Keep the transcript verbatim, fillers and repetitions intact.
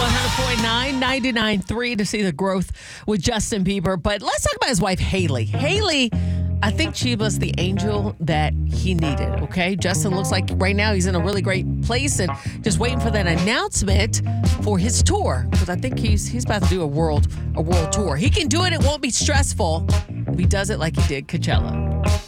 one hundred point nine, ninety-nine point three to see the growth with Justin Bieber. But let's talk about his wife, Haley. Haley, I think she was the angel that he needed, okay? Justin looks like right now he's in a really great place and just waiting for that announcement for his tour, because I think he's he's about to do a world a world tour. He can do it. It won't be stressful if he does it like he did Coachella.